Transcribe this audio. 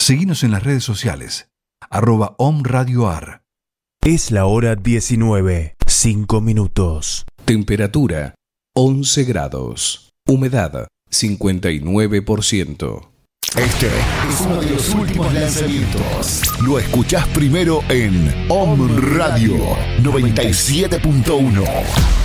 Seguinos en las redes sociales, @omradioar. Es la hora 19, 5 minutos. Temperatura 11 grados. Humedad 59%. Este es uno de los últimos lanzamientos. Lo escuchás primero en Om Radio 97.1.